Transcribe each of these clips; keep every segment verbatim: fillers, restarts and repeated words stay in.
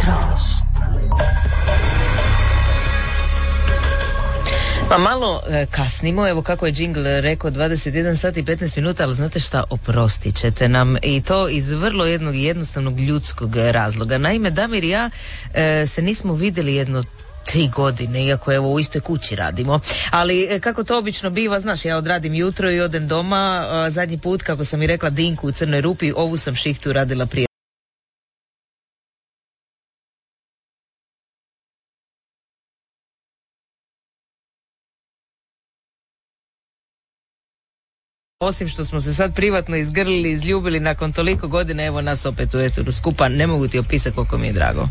Pa malo e, kasnimo, evo kako je džingl rekao, dvadeset jedan sat i petnaest minuta, ali znate šta, oprostit ćete nam, i to iz vrlo jednog jednostavnog ljudskog razloga. Naime, Damir i ja e, se nismo vidjeli jedno tri godine, iako evo u istoj kući radimo, ali e, kako to obično biva, znaš, ja odradim jutro i odem doma, a zadnji put, kako sam i rekla Dinku u Crnoj Rupi, ovu sam šihtu radila prije osim što smo se sad privatno izgrlili, izljubili nakon toliko godina, evo nas opet u eteru skupa, ne mogu ti opisati koliko mi je drago.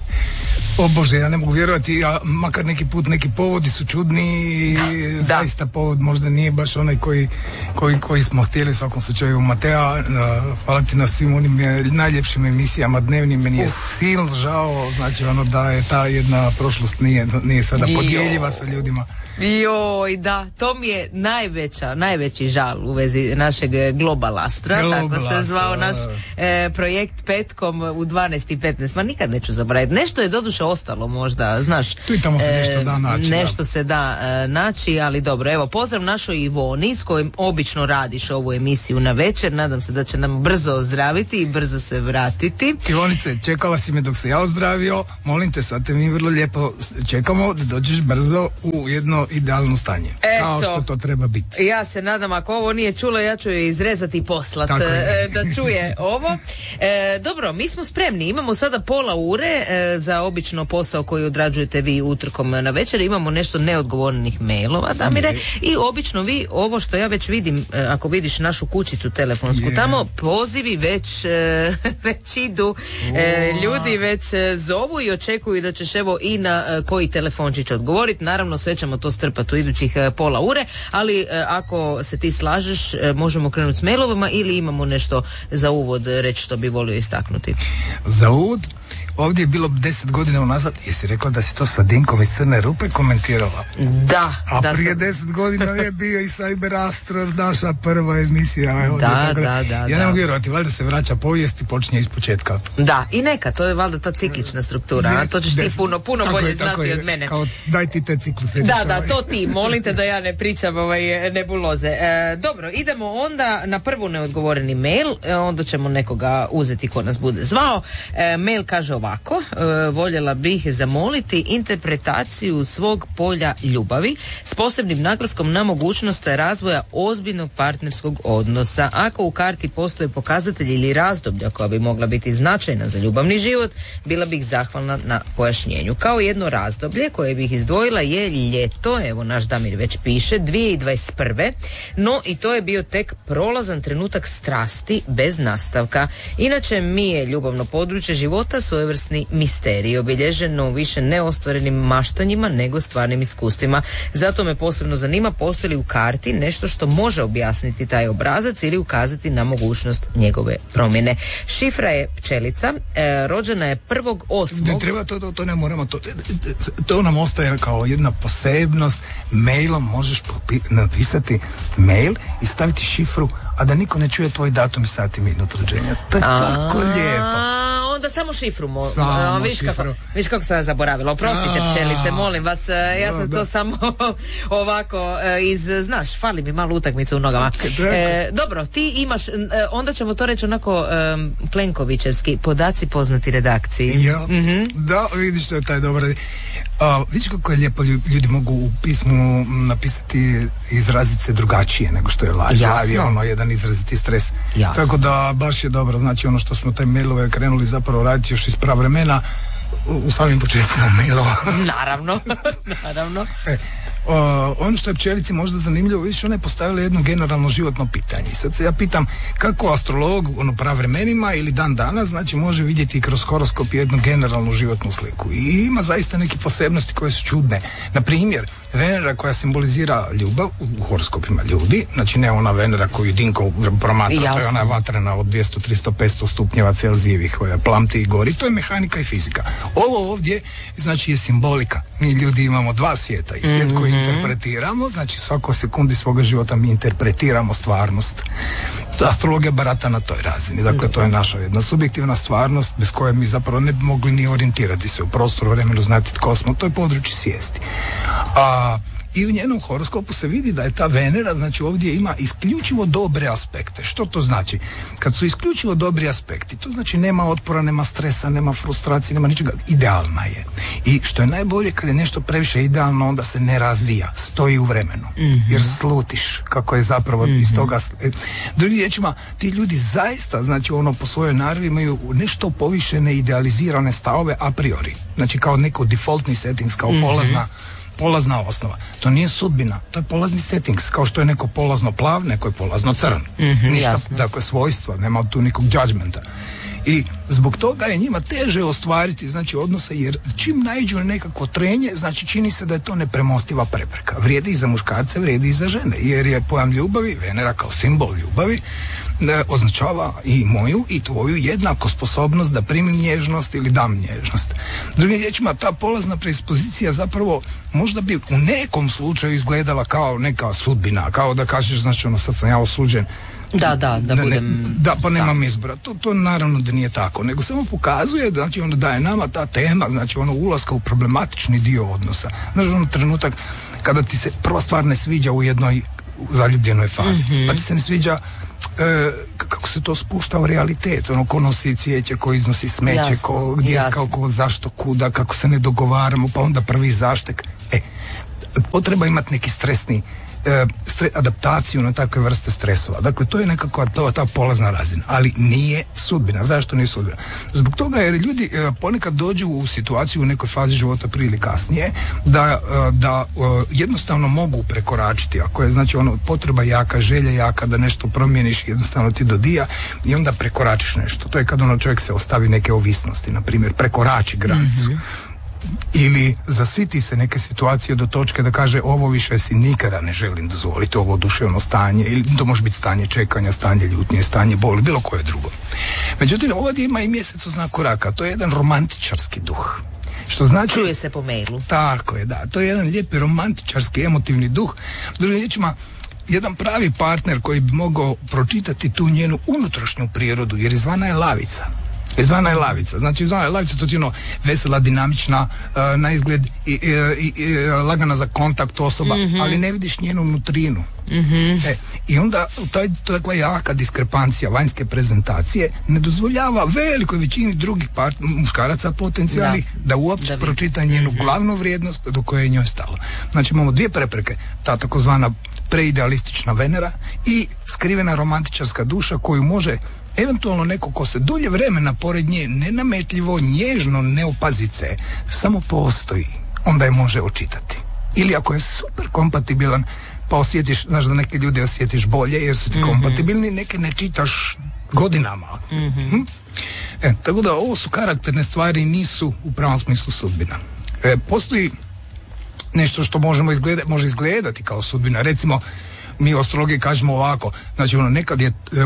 O Bože, ja ne mogu vjerovati, ja, makar neki put neki povodi su čudni i da, zaista da. Povod možda nije baš onaj koji, koji, koji smo htjeli u svakom slučaju. Matea, uh, hvala ti na svim onim najljepšim emisijama dnevnim, meni je uh. silno žao, znači ono da je ta jedna prošlost nije, nije sada podjeljiva sa ljudima. Joj, da, to mi je najveća, najveći žal u vezi našeg Globalastra, Globalastra, tako se zvao naš e, projekt petkom u dvanaest i petnaest, ma nikad neću zaboraviti. Nešto je doduše ostalo možda, znaš. Tu i tamo se e, nešto da naći. Nešto da. se da e, naći, ali dobro. Evo, pozdrav našoj Ivoni s kojim obično radiš ovu emisiju na večer, nadam se da će nam brzo ozdraviti i brzo se vratiti. Ivonice, čekala si me dok se ja ozdravio, molim te, sad te mi vrlo lijepo čekamo da dođeš brzo u jedno idealno stanje. Eto, kao što to treba biti. Ja se nadam, ako ovo nije čulo, ja ću je izrezati i poslat e, da čuje ovo. E, dobro, mi smo spremni, imamo sada pola ure e, za obično posao koji odrađujete vi utorkom na večer, imamo nešto neodgovornih mailova, Damire, i obično vi, ovo što ja već vidim, e, ako vidiš našu kućicu telefonsku, yeah. tamo pozivi već e, već idu, e, ljudi već e, zovu i očekuju da ćeš evo i na e, koji telefončić odgovoriti. Naravno, sve ćemo to strpati u idućih e, pola ure, ali e, ako se ti slažeš, e, možemo krenuti s mailovima ili imamo nešto za uvod reći što bi volio istaknuti. Za uvod? Ovdje je bilo deset godina unazad, jesi rekla da si to sa Dinkom iz Crne Rupe komentirala? Da. A da prije sam... deset godina je bio i Cyber Astro, naša prva emisija. Evo, da, tako da, da. Ja ne mogu vjerovati, valjda se vraća povijest i počinje iz početka. Da, i neka, to je valjda ta ciklična struktura, a to ćeš ti puno, puno bolje je, znati je, od mene. Kao, daj ti te cikluse. Da, da, to ti, molim te da ja ne pričam ovaj, nebuloze. E, dobro, idemo onda na prvu neodgovoreni mail, e, onda ćemo nekoga uzeti ko nas bude zvao. E, mail kaže ovako, e, voljela bih zamoliti interpretaciju svog polja ljubavi s posebnim naglaskom na mogućnost razvoja ozbiljnog partnerskog odnosa. Ako u karti postoje pokazatelji ili razdoblja koja bi mogla biti značajna za ljubavni život, bila bih zahvalna na pojašnjenju. Kao jedno razdoblje koje bih izdvojila je ljeto, evo naš Damir već piše, dvije tisuće dvadeset prve, no i to je bio tek prolazan trenutak strasti bez nastavka. Inače mi je ljubavno područje života svojevrsni misterij, obilježeno više neostvarenim maštanjima nego stvarnim iskustvima. Zato me posebno zanima, postoji li u karti nešto što može objasniti taj obrazac ili ukazati na mogućnost njegove promjene. Šifra je pčelica, e, rođena je prvog osmog Ne treba to, to, to ne moramo, to, to nam ostaje kao jedna posebnost. Mailom možeš popi, napisati mail i staviti šifru, a da niko ne čuje tvoj datum i sat i minut rođenja. To je tako lijepo. Onda samo šifru mo- samo viš, šifru. Kako, viš kako sam ja zaboravila. Oprostite pčelice, molim vas, ja sam to samo ovako iz, znaš, fali mi malo utakmicu u nogama. E, dobro, ti imaš, onda ćemo to reći onako um, Plenkovićevski, podaci poznati redakciji. Ja, mm-hmm. Da, vidiš što je taj dobar. Uh, vidiš kako je lijepo, ljudi mogu u pismu napisati, izraziti se drugačije nego što je laž. Laž je ono jedan izraziti stres. Jasno. Tako da baš je dobro, znači ono što smo taj mailove krenuli zapravo raditi još iz pravremena u, u samim početkom mailova. Naravno, naravno. E, Uh, ono što je pčelici možda zanimljivo, više ona je postavila jedno generalno životno pitanje. I sad se ja pitam kako astrolog ono pravremenima ili dan danas znači može vidjeti kroz horoskop jednu generalnu životnu sliku. I ima zaista neke posebnosti koje su čudne. Na primjer, Venera koja simbolizira ljubav u horoskopima ljudi, znači ne ona Venera koju Dinko promatra, Jasno. To je ona vatrena od dvjesto, tristo, petsto stupnjeva Celzijevih koja plamti i gori, to je mehanika i fizika. Ovo ovdje znači je simbolika. Mi ljudi imamo dva svijeta i svijet koji interpretiramo, znači svako sekundi svoga života mi interpretiramo stvarnost. Astrologija barata na toj razini. Dakle, to je naša jedna subjektivna stvarnost bez koje mi zapravo ne bi mogli ni orijentirati se u prostoru, vremenu, znati tko smo. To je područje svijesti. A i u njenom horoskopu se vidi da je ta Venera, znači ovdje ima isključivo dobre aspekte. Što to znači? Kad su isključivo dobri aspekti, to znači nema otpora, nema stresa, nema frustracije, nema ničega. Idealna je. I što je najbolje, kad je nešto previše idealno, onda se ne razvija, stoji u vremenu. Mm-hmm. Jer slutiš kako je zapravo mm-hmm. iz toga. Drugim riječima, ti ljudi zaista, znači ono po svojoj naravi imaju nešto povišene idealizirane stavove a priori. Znači kao neko defaultni settings, kao mm-hmm. polazna polazna osnova. To nije sudbina, to je polazni settings, kao što je neko polazno plav, neko je polazno crn. Mm-hmm, Ništa, jasno. dakle, svojstva, nema tu nikog judgmenta. I zbog toga je njima teže ostvariti, znači, odnose, jer čim naiđu na nekakvo trenje, znači, čini se da je to nepremostiva prepreka. Vrijedi i za muškarce, vrijedi i za žene, jer je pojam ljubavi, Venera kao simbol ljubavi, ne, označava i moju i tvoju jednako sposobnost da primim nježnost ili dam nježnost. Drugim riječima, ta polazna predispozicija zapravo možda bi u nekom slučaju izgledala kao neka sudbina, kao da kažeš, znači, ono, sad sam ja osuđen. Da, da, da ne, budem... Ne, da, pa nemam izbora. To, to naravno da nije tako, nego samo pokazuje, znači onda daje nama ta tema, znači ono ulaska u problematični dio odnosa. Znači ono trenutak kada ti se prva stvar ne sviđa u jednoj zaljubljenoj fazi, mm-hmm. pa ti se ne sviđa e, kako se to spušta u realitet, ono ko nosi cvijeće, ko iznosi smeće, jasno, ko gdje, kako, zašto, kuda, kako se ne dogovaramo, pa onda prvi zaštek. E, potreba imati neki stresni Stre, adaptaciju na takve vrste stresova. Dakle, to je nekakva to, ta polazna razina, ali nije sudbina. Zašto nije sudbina? Zbog toga jer ljudi e, ponekad dođu u situaciju u nekoj fazi života prije ili kasnije da, e, da e, jednostavno mogu prekoračiti, ako je znači ono potreba jaka, želja jaka da nešto promijeniš, jednostavno ti dodija i onda prekoračiš nešto. To je kad ono čovjek se ostavi neke ovisnosti, na primjer, prekorači granicu. Mm-hmm. Ili zasiti se neke situacije do točke da kaže ovo više si nikada ne želim dozvoliti, ovo duševno stanje, ili to može biti stanje čekanja, stanje ljutnje, stanje boli, bilo koje drugo. Međutim, ovdje ima i mjesec u znaku raka, to je jedan romantičarski duh. Što znači... Čuje se po mailu. Tako je, da. To je jedan lijepi romantičarski emotivni duh. Drugim riječima, jedan pravi partner koji bi mogao pročitati tu njenu unutrašnju prirodu, jer izvana je lavica. Izvana je lavica, znači izvana je lavica, to ti ono vesela, dinamična, uh, na izgled i, i, i, i lagana za kontakt osoba, mm-hmm. ali ne vidiš njenu nutrinu. Mm-hmm. E, i onda taj, takva jaka diskrepancija vanjske prezentacije ne dozvoljava velikoj većini drugih part, muškaraca potencijalnih da, da uopće da pročita njenu mm-hmm. glavnu vrijednost do koje je njoj stalo. Znači imamo dvije prepreke, ta takozvana preidealistična Venera i skrivena romantičarska duša koju može eventualno neko ko se dulje vremena pored nje nenametljivo, nježno ne opazice, samo postoji, onda je može očitati. Ili ako je super kompatibilan, pa osjetiš, znaš da neke ljude osjetiš bolje jer su ti mm-hmm. kompatibilni, neke ne čitaš godinama. Mm-hmm. Hm? E, tako da ovo su karakterne stvari, nisu u pravom smislu sudbina. E, postoji nešto što možemo izgleda, može izgledati kao sudbina, recimo mi u astrologiji kažemo ovako, znači ono nekad je e, e,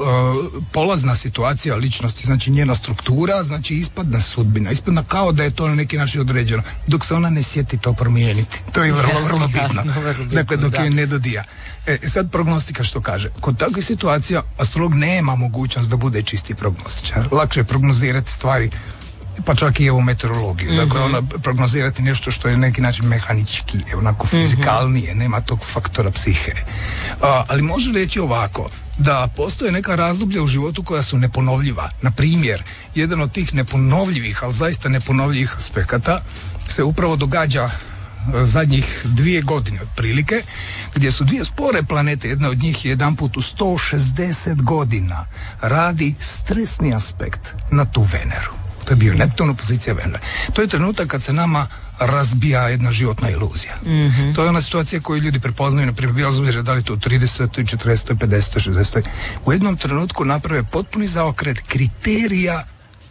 polazna situacija ličnosti, znači njena struktura, znači ispadna sudbina, ispadna kao da je to na neki način određeno, dok se ona ne sjeti to promijeniti. To je vrlo, vrlo bitno. Dakle, dok je ne dodija. E, sad prognostika što kaže. Kod takvih situacija astrolog nema mogućnost da bude čisti prognostičar. Lakše je prognozirati stvari, pa čak i evo meteorologiju. Mm-hmm. Dakle, ona prognozirati nešto što je na neki način mehanički, onako fizikalnije, mm-hmm. nema tog faktora psihe. A, ali može reći ovako, da postoje neka razdoblja u životu koja su neponovljiva. Na primjer, jedan od tih neponovljivih, ali zaista neponovljivih aspekata se upravo događa zadnjih dvije godine otprilike, gdje su dvije spore planete, jedna od njih je jedanput u sto šezdeset godina radi stresni aspekt na tu Veneru. To je bio Neptun u pozicija Venere. To je trenutak kad se nama razbija jedna životna iluzija. Mm-hmm. To je ona situacija koju ljudi prepoznaju, na primjer, bez obzira da li to u tridesetoj, četrdesetoj, pedesetoj, šezdesetoj. U jednom trenutku naprave potpuni zaokret kriterija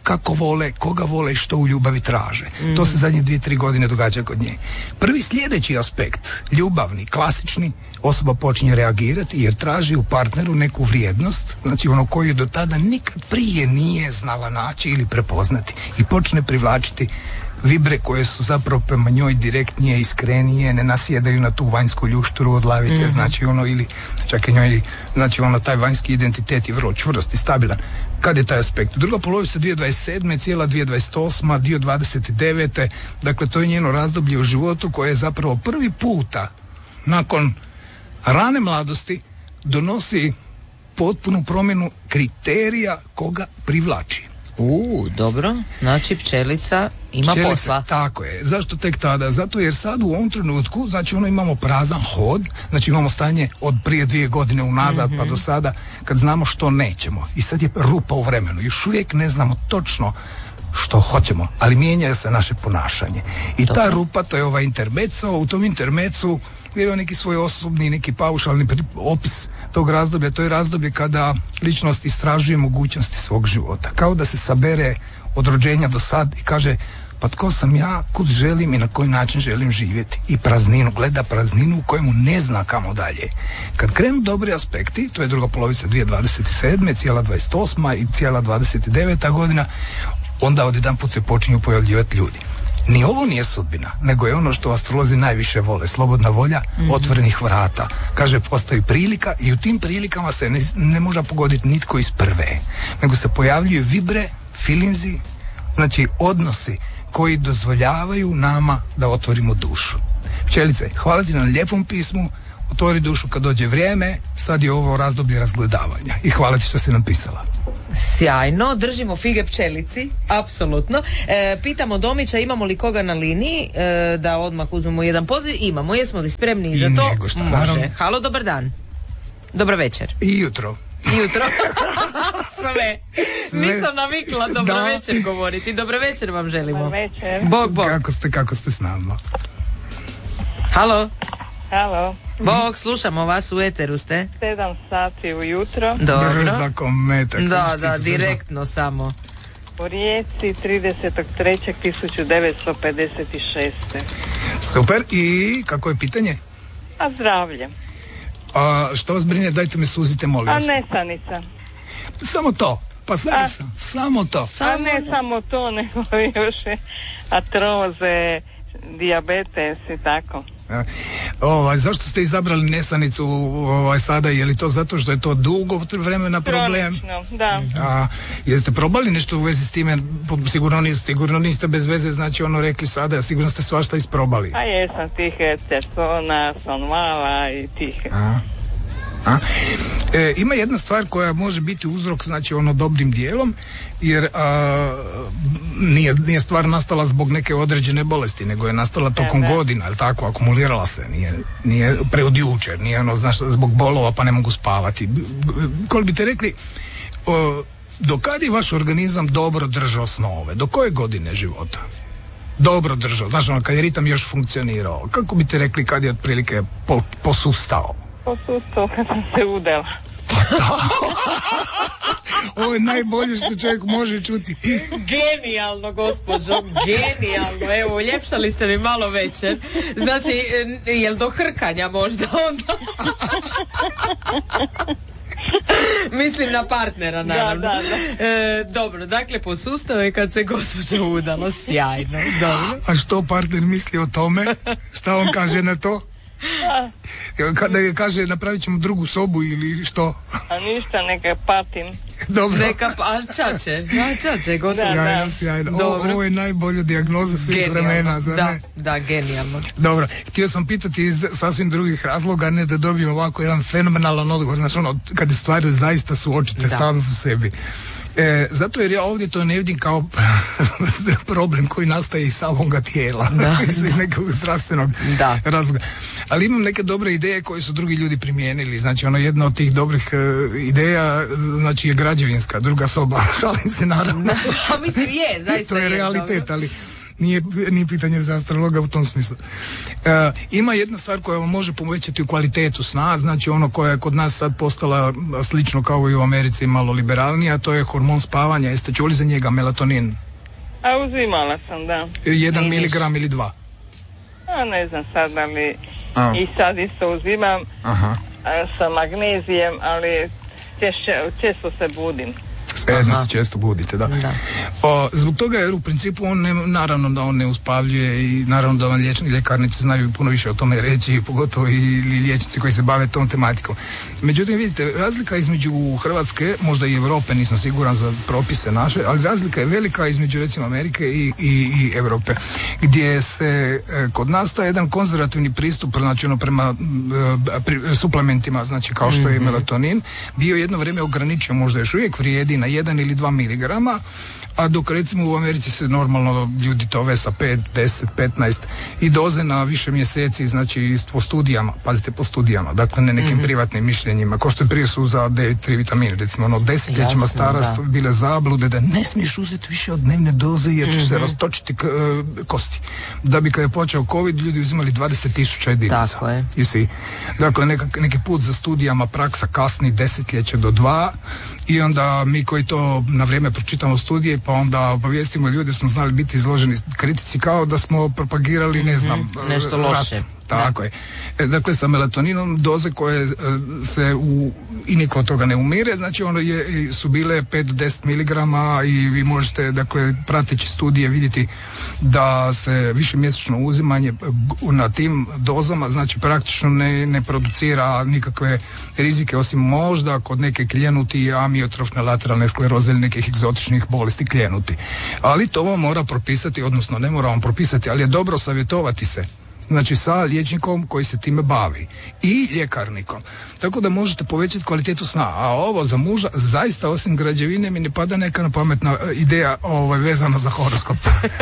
kako vole, koga vole i što u ljubavi traže. Mm. To se zadnje dvije, tri godine događa kod nje. Prvi sljedeći aspekt, ljubavni, klasični, osoba počinje reagirati jer traži u partneru neku vrijednost, znači ono koju do tada nikad prije nije znala naći ili prepoznati i počne privlačiti vibre koje su zapravo prema njoj direktnije, iskrenije, ne nasjedaju na tu vanjsku ljušturu od lavice, mm-hmm. znači ono ili čak i njoj, znači ono taj vanjski identitet je vrlo čvrst i stabilan. Kad je taj aspekt? Druga polovica dvije tisuće dvadeset sedme, cijela dvije tisuće dvadeset osma, dio dvadeset devete, dakle to je njeno razdoblje u životu koje je zapravo prvi puta nakon rane mladosti donosi potpunu promjenu kriterija koga privlači. U, dobro, znači pčelica ima Pčelica, posla. Tako je. Zašto tek tada? Zato jer sad u ovom trenutku, znači ono imamo prazan hod, znači imamo stanje od prije dvije godine unazad mm-hmm. pa do sada, kad znamo što nećemo. I sad je rupa u vremenu. Još uvijek ne znamo točno što hoćemo, ali mijenja se naše ponašanje. I Dobro. ta rupa, to je ovaj intermeco, u tom intermecu je neki svoj osobni, neki paušalni opis tog razdoblja. To je razdoblje kada ličnost istražuje mogućnosti svog života. Kao da se sabere od rođenja do sad i kaže pa tko sam ja, kud želim i na koji način želim živjeti. I prazninu, gleda prazninu u kojemu ne zna kamo dalje. Kad krenu dobri aspekti, to je druga polovica dvije tisuće dvadeset sedme, cijela dvadeset osma i cijela dvadeset deveta godina, onda odjedanput se počinju pojavljivati ljudi. Ni ovo nije sudbina, nego je ono što astrolozi najviše vole, slobodna volja, mm-hmm. otvorenih vrata. Kaže, postoji prilika i u tim prilikama se ne, ne može pogoditi nitko iz prve, nego se pojavljuju vibre, filinzi, znači odnosi koji dozvoljavaju nama da otvorimo dušu. Pčelice, hvala ti na lijepom pismu, otvori dušu kad dođe vrijeme, sad je ovo razdoblje razgledavanja i hvala ti što si nam pisala. Sjajno, držimo fige pčelici, apsolutno. E, pitamo Domića imamo li koga na liniji, e, da odmah uzmemo jedan poziv. Imamo, jesmo li spremni I za to? Nego šta, Može. Naravno. Halo, dobar dan. Dobar večer. I jutro. I jutro. Sve. Sve. Nisam navikla dobro da. večer govoriti. Dobro večer vam želimo. Dobar večer. Bog, bog. Kako ste, kako ste s nama? Halo. Halo. Bog, slušamo vas, u eteru ste. Sedam sati ujutro. Dobro. Brza kometa. Da, da, direktno samo. U Rijeci tridesetog trećeg tisuće devetsto pedeset šeste. Super, i kako je pitanje? A zdravlje. A što vas brine, dajte me suzite, molim vas. A nesanica. Samo to, pa sad sam, samo to. A ne samo to, nego još artroze, dijabetes i tako. Ovaj, zašto ste izabrali nesanicu ovaj, sada? Je li to zato što je to dugo vremena problem? Kronično, da. A, jeste probali nešto u vezi s time? Sigurno niste, sigurno niste bez veze, znači ono rekli sada, sigurno ste svašta isprobali. A jesam tih tersona, sonvala i tih. A? A? E, ima jedna stvar koja može biti uzrok, znači ono dobrim dijelom, jer a, nije, nije stvar nastala zbog neke određene bolesti, nego je nastala tokom ne, ne. godina, ili tako, akumulirala se, nije, nije pre od jučer, nije ono, znaš, zbog bolova pa ne mogu spavati. Koliko bi te rekli, o, do kad je vaš organizam dobro držao snove? Do koje godine života? Dobro držao, znaš ono, kad je ritam još funkcionirao, kako bi te rekli kad je otprilike po, posustao? Posustao kad sam se udala. Pa da. Ovo je najbolje što čovjek može čuti. Genijalno, gospođo, genijalno. Evo, uljepšali ste mi malo večer. Znači, jel do hrkanja možda onda? Mislim na partnera, naravno. Da, da, da. E, dobro, dakle, posustao je kad se gospođa udala. Sjajno, dobro. A što partner misli o tome? Šta on kaže na to? Kada je kaže napravit ćemo drugu sobu ili što? A ništa, neka patim. Dobro. Neka, a čače, a čače, gospođo. Sjajno, sjajno. O, ovo je najbolja dijagnoza svih vremena, zar da, ne? Da, genijalno. Dobro, htio sam pitati iz sasvim drugih razloga, ne da dobijem ovako jedan fenomenalan odgovor, znači ono, kada stvari zaista su očite same u sebi. E, zato jer ja ovdje to ne vidim kao problem koji nastaje iz samoga tijela, iz nekog zdravstvenog da. razloga. Ali imam neke dobre ideje koje su drugi ljudi primijenili. Znači, ono, jedna od tih dobrih uh, ideja, znači, je građevinska, druga soba. Šalim se, naravno. A mislim, je, zaista to je je, realitet, dobro. ali nije, nije pitanje za astrologa u tom smislu. E, ima jedna stvar koja vam može povećati u kvalitetu sna, znači ono koja je kod nas sad postala slično kao i u Americi, malo liberalnija, to je hormon spavanja. Jeste čuli za njega, melatonin? A uzimala sam, da. Jedan miligram ili dva? A ne znam sad, ali A. i sad isto uzimam. Aha. A, sa magnezijem, ali češće, često se budim. Jedno se često budite, da. da. O, zbog toga jer u principu on ne, naravno da on ne uspavljuje i naravno da vam liječni, ljekarnici znaju puno više o tome reći, pogotovo i liječnici koji se bave tom tematikom. Međutim, vidite, razlika između Hrvatske, možda i Europe, nisam siguran za propise naše, ali razlika je velika između recimo Amerike i, i, i Europe, gdje se e, kod nas taj jedan konzervativni pristup, znači ono prema e, pri, suplementima, znači kao što je melatonin, bio jedno vrijeme ograničio, možda još uvijek vrijedi na jedan ili dva miligrama, a dok recimo u Americi se normalno ljudi tove sa pet, deset, petnaest i doze na više mjeseci, znači po studijama, pazite po studijama, dakle ne nekim mm-hmm. privatnim mišljenjima, ko što je prije su za D tri vitamine, recimo ono desetljećima stara bile zablude da ne smiješ uzeti više od dnevne doze jer će mm-hmm. se rastočiti k- kosti. Da bi kad je počeo COVID ljudi uzimali dvadeset tisuća jedinica. Tako je. I si. Dakle nekak, neki put za studijama praksa kasni desetljeće do dva i onda mi koji to na vrijeme pročitamo studije pa onda obavijestimo ljude smo znali biti izloženi kritici kao da smo propagirali ne znam mm-hmm. nešto loše. Rat. Tako da. je. E, dakle, sa melatoninom doze koje e, se u, i niko od toga ne umire, znači ono je, su bile pet do deset miligrama i vi možete, dakle, prateći studije vidjeti da se višemjesečno uzimanje na tim dozama, znači praktično ne, ne producira nikakve rizike, osim možda kod neke kljenuti amiotrofne lateralne skleroze ili nekih egzotičnih bolesti kljenuti. Ali to vam mora propisati, odnosno ne mora vam propisati, ali je dobro savjetovati se. Znači sa liječnikom koji se time bavi i ljekarnikom. Tako da možete povećati kvalitetu sna. A ovo za muža, zaista osim građevine mi ne pada neka pametna ideja ovaj, vezana za horoskop.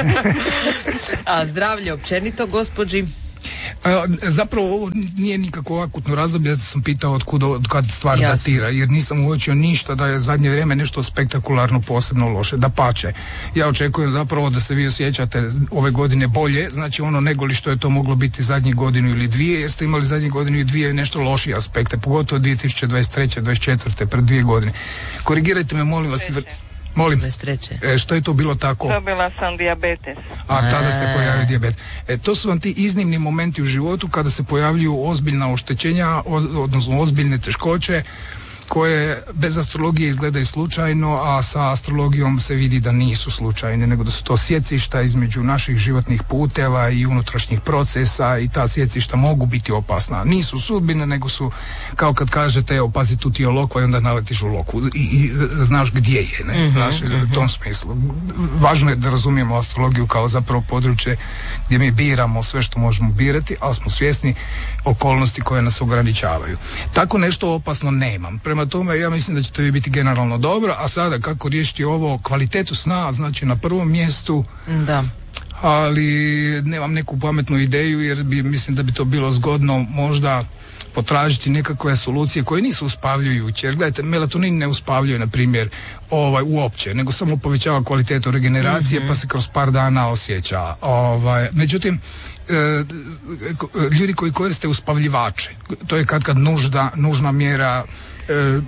A zdravlje općenito, gospođi? E, zapravo ovo nije nikako akutno razdoblje, da sam pitao od, kud, od kad stvar Jasne. datira, jer nisam uočio ništa da je zadnje vrijeme nešto spektakularno posebno loše, da pače. Ja očekujem zapravo da se vi osjećate ove godine bolje, znači ono nego li što je to moglo biti zadnjih godinu ili dvije, jer ste imali zadnjih godinu i dvije nešto lošije aspekte, pogotovo dvije tisuće dvadeset treće dvadeset četvrte pred dvije godine. Korigirajte me, molim vas. Molim, e, što je to bilo tako? Dobila sam dijabetes. A, tada se pojavio dijabetes. E, to su vam ti iznimni momenti u životu kada se pojavljuju ozbiljna oštećenja, odnosno ozbiljne teškoće, koje bez astrologije izgledaju slučajno, a sa astrologijom se vidi da nisu slučajne, nego da su to sjecišta između naših životnih puteva i unutrašnjih procesa i ta sjecišta mogu biti opasna. Nisu sudbine, nego su, kao kad kažete, evo, pazi, tu ti je lokva i onda naletiš u lokvu i, i znaš gdje je, ne? Mm-hmm, znaš, mm-hmm. u tom smislu. Važno je da razumijemo astrologiju kao zapravo područje gdje mi biramo sve što možemo birati, ali smo svjesni okolnosti koje nas ograničavaju. Tako nešto opasno nemam. Prema tome, ja mislim da će to biti generalno dobro, a sada kako riješiti ovo kvalitetu sna, znači na prvom mjestu, da. ali nemam neku pametnu ideju jer bi, mislim da bi to bilo zgodno možda potražiti nekakve solucije koje nisu uspavljujuće, jer gledajte, melatonin ne uspavljuje, na primjer, ovaj, uopće, nego samo povećava kvalitetu regeneracije, mm-hmm. pa se kroz par dana osjeća. Ovaj, međutim, e, ljudi koji koriste uspavljivače, to je kad kad nužda, nužna mjera, e,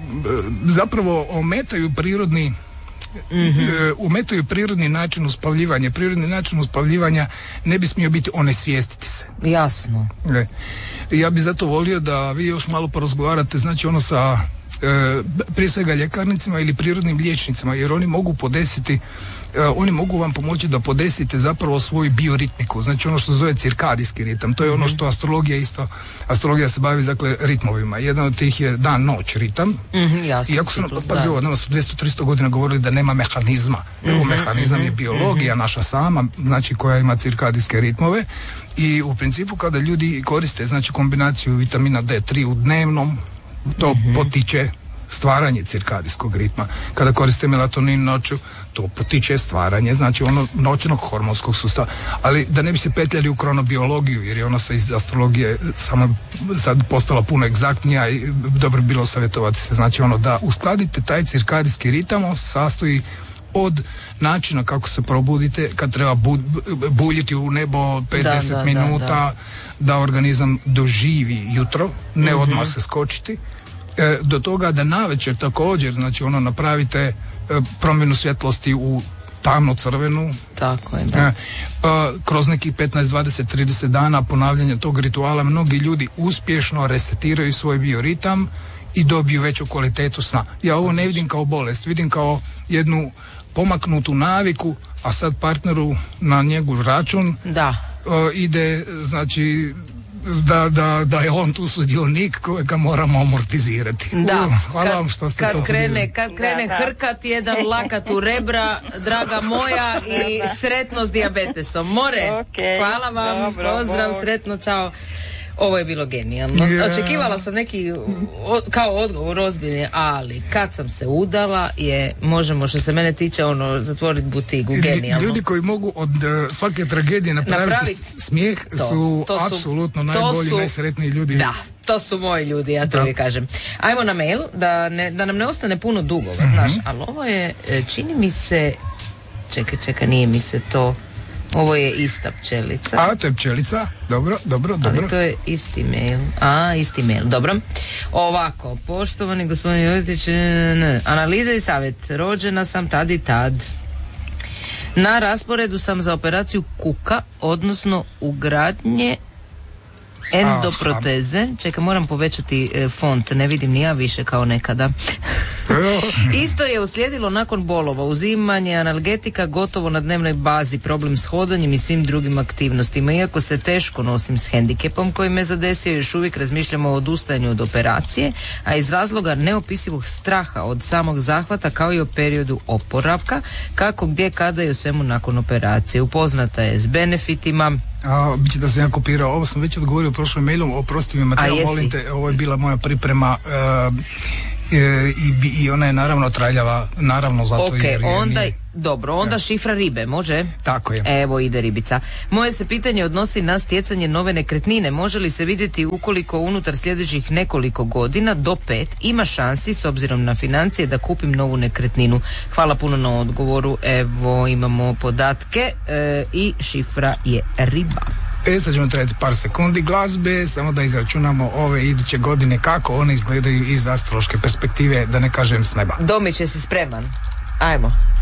zapravo ometaju prirodni Mm-hmm. umetaju prirodni način uspavljivanja. Prirodni način uspavljivanja ne bi smio biti onesvijestiti se. Jasno. Ne. Ja bi zato volio da vi još malo porazgovarate, znači ono sa e, prije svega ljekarnicima ili prirodnim liječnicima, jer oni mogu podesiti e, oni mogu vam pomoći da podesite zapravo svoju bioritmiku, znači ono što se zove cirkadijski ritam. To je mm-hmm. ono što astrologija isto, astrologija se bavi, dakle, ritmovima. Jedan od tih je dan-noć ritam. Mm-hmm, jasno. Iako su nam, pazi ovo, nama su dvjesto do tristo godina govorili da nema mehanizma. Evo, mm-hmm, mehanizam mm-hmm, je biologija mm-hmm. naša sama, znači koja ima cirkadijske ritmove i u principu kada ljudi koriste, znači, kombinaciju vitamina D tri u dnevnom, to mm-hmm. potiče stvaranje cirkadijskog ritma. Kada koriste melatonin noću, to potiče stvaranje, znači ono noćnog hormonskog sustava. Ali da ne bi se petljali u kronobiologiju, jer je ona sa iz astrologije samo sad postala puno egzaktnija i dobro bi bilo savjetovati se. Znači ono da uskladite taj cirkadijski ritam, on se sastoji od načina kako se probudite, kad treba bu, buljiti u nebo pet do deset minuta, da, da. da organizam doživi jutro, ne mm-hmm. odmah se skočiti, e, do toga da navečer također, znači ono napravite e, promjenu svjetlosti u tamno crvenu. Tako je, da. E, kroz nekih petnaest, dvadeset, trideset dana ponavljanja tog rituala mnogi ljudi uspješno resetiraju svoj bioritam i dobiju veću kvalitetu sna. Ja ovo ne vidim kao bolest, vidim kao jednu pomaknutu naviku, a sad partneru na njegov račun da. Uh, ide, znači da, da, da je on tu sudionik kojega moramo amortizirati. Da. Uh, hvala kad, vam što ste kad to krene, kad krene da, da. hrkat jedan lakat u rebra, draga moja, i sretno s dijabetesom. More, okay. hvala vam, dobro, pozdrav, bo. Sretno, čao. Ovo je bilo genijalno. Yeah. Očekivala sam neki o, kao odgovor ozbiljni, ali kad sam se udala je, možemo što se mene tiče, ono, zatvoriti butigu, genijalno. Ljudi koji mogu od uh, svake tragedije napraviti, napraviti smijeh to, su to apsolutno su, najbolji, su, najsretniji ljudi. Da, to su moji ljudi, ja to uvijek kažem. Ajmo na mail, da, ne, da nam ne ostane puno dugova, mm-hmm. znaš, ali ovo je, čini mi se, čekaj, čekaj, nije mi se to... Ovo je ista pčelica. A, to je pčelica. Dobro, dobro, dobro. Ali to je isti mail. A, isti mail, dobro. Ovako, poštovani gospodin Jovitić, analiza i savjet. Rođena sam tad i tad. Na rasporedu sam za operaciju kuka, odnosno ugradnje endoproteze. Čekaj, moram povećati e, font, ne vidim ni ja više kao nekada. Isto je uslijedilo nakon bolova, uzimanje analgetika gotovo na dnevnoj bazi, problem s hodanjem i svim drugim aktivnostima. Iako se teško nosim s hendikepom koji me zadesio, još uvijek razmišljamo o odustajanju od operacije, a iz razloga neopisivog straha od samog zahvata, kao i o periodu oporavka, kako, gdje, kada i o svemu nakon operacije. Upoznata je s benefitima. A, biće da sam ja kopirao, ovo sam već odgovorio u prošlom mailu, oprosti mi Mateo, molim te, ovo je bila moja priprema uh, e, i, i ona je naravno traljava, naravno zato okay, jer je onda, mi... dobro, onda ja. Šifra ribe, može? Tako je. Evo ide ribica. Moje se pitanje odnosi na stjecanje nove nekretnine. Može li se vidjeti ukoliko unutar sljedećih nekoliko godina do pet ima šansi s obzirom na financije da kupim novu nekretninu? Hvala puno na odgovoru. Evo imamo podatke e, i šifra je riba. E, sad ćemo trebati par sekundi glazbe, samo da izračunamo ove iduće godine kako one izgledaju iz astrološke perspektive, da ne kažem s neba. Domić je se spreman. Ajmo.